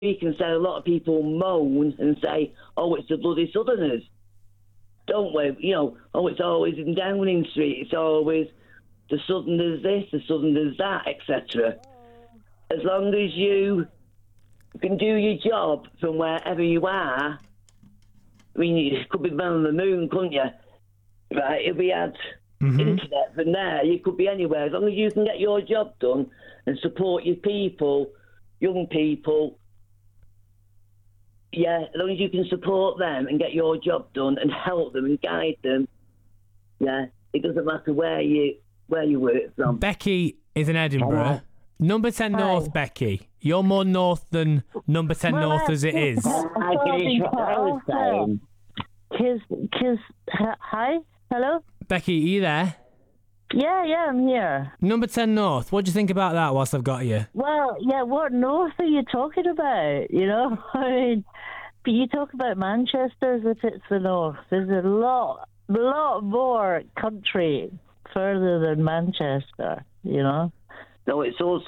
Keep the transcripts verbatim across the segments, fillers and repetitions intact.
we can say a lot of people moan and say, oh, it's the bloody Southerners, don't we? You know, oh, it's always in Downing Street, it's always the Southerners this, the Southerners that, et cetera. As long as you can do your job from wherever you are, I mean, you could be man on the moon, couldn't you? Right, if we had mm-hmm. internet from there, you could be anywhere. As long as you can get your job done and support your people, young people, yeah, as long as you can support them and get your job done and help them and guide them, yeah, it doesn't matter where you where you work from. Becky is in Edinburgh. Number ten Hi. North, Becky. You're more north than number ten well, North as it is. I finish what I was saying. Kiss, kiss, hi? Hello? Becky, are you there? Yeah, yeah, I'm here. Number ten North, what do you think about that whilst I've got you? Well, yeah, what north are you talking about? You know, I mean, but you talk about Manchester as if it's the north. There's a lot, a lot more country further than Manchester, you know? No, it's us.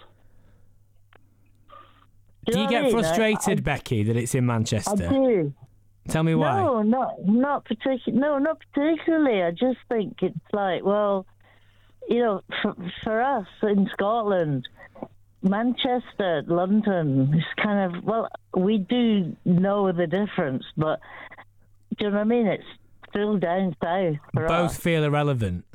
Do you, you get frustrated, I, I, Becky, that it's in Manchester? I do. Tell me why. No, not not particularly. No, not particularly. I just think it's like, well, you know, for, for us in Scotland, Manchester, London is kind of, well, we do know the difference, but do you know what I mean? It's still down south for Both us. feel irrelevant.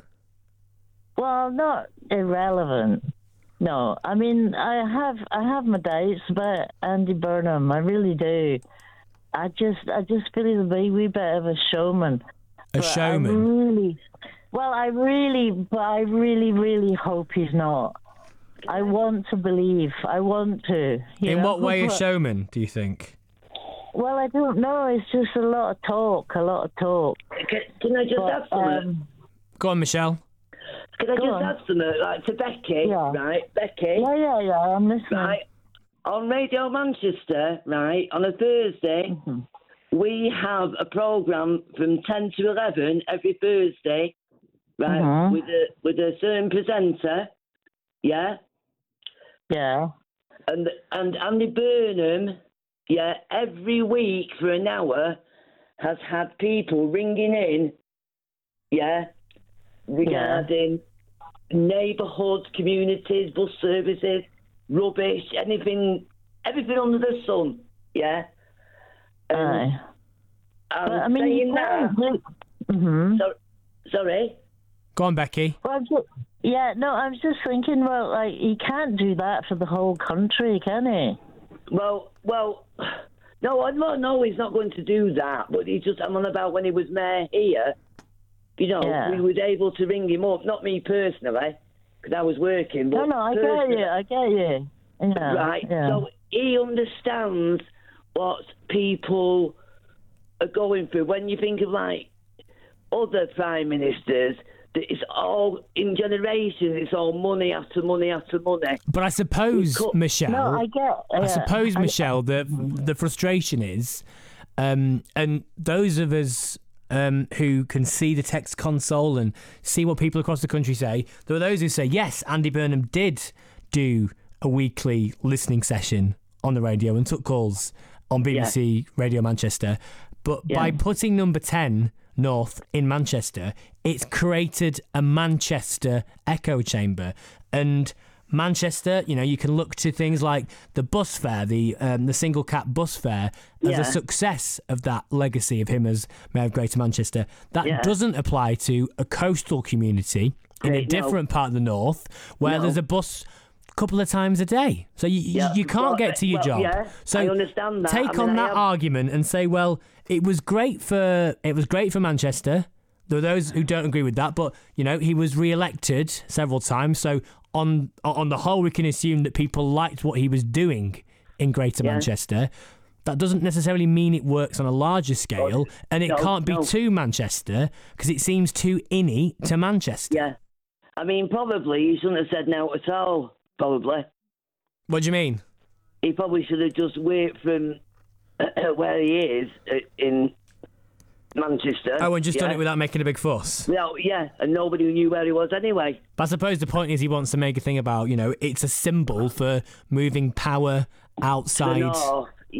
Well, not irrelevant. No, I mean, I have I have my doubts about Andy Burnham. I really do. I just I just feel he's a wee, wee bit of a showman. A but showman? I really, well, I really, but I really, really hope he's not. I want to believe. I want to. In know? what way a showman, do you think? Well, I don't know. It's just a lot of talk, a lot of talk. Can, can I just but, add something? Um, Go on, Michelle. Can I Go just on. add something, like, to Becky, yeah. right? Becky. Yeah, yeah, yeah, I'm listening. Right. On Radio Manchester, right, on a Thursday, mm-hmm. we have a programme from ten to eleven every Thursday, right, mm-hmm. with a with a certain presenter, yeah? Yeah. And and Andy Burnham, yeah, every week for an hour has had people ringing in, yeah, regarding yeah. neighbourhoods, communities, bus services, rubbish, anything, everything under the sun, yeah? Aye. I'm I mean, saying that. Mm-hmm. So, sorry? Go on, Becky. Well, just, yeah, no, I was just thinking, well, like, he can't do that for the whole country, can he? Well, well, no, I don't know he's not going to do that, but he just, I'm on about when he was mayor here, you know, yeah. we was able to ring him up, not me personally, because I was working. But no, no, I get you, I get you. Yeah, right, yeah. so he understands what people are going through. When you think of, like, other prime ministers, it's all, in generations, it's all money after money after money. But I suppose, cut, Michelle, no, I, get, uh, I suppose, I, Michelle, the, the frustration is, um, and those of us um, who can see the text console and see what people across the country say, there are those who say, yes, Andy Burnham did do a weekly listening session on the radio and took calls on B B C yeah. Radio Manchester. But yeah. by putting number ten North in Manchester, it's created a Manchester echo chamber. And Manchester, you know, you can look to things like the bus fare, the um, the single cap bus fare, as yeah. a success of that legacy of him as Mayor of Greater Manchester. That yeah. doesn't apply to a coastal community in Great, a different no. part of the North where no. there's a bus couple of times a day, so you yeah, you can't well, get to your well, job. Yeah, so I understand that. Take I mean, on that am... argument and say, well, it was great for it was great for Manchester. There are those who don't agree with that, but you know he was re-elected several times. So on on the whole, we can assume that people liked what he was doing in Greater yeah. Manchester. That doesn't necessarily mean it works on a larger scale, oh, and it no, can't be no. to Manchester because it seems too inny to Manchester. Yeah, I mean, probably he shouldn't have said no at all. Probably. What do you mean? He probably should have just waited from uh, where he is uh, in Manchester. Oh, and just yeah. done it without making a big fuss? No, yeah, and nobody knew where he was anyway. But I suppose the point is he wants to make a thing about, you know, it's a symbol for moving power outside to the north.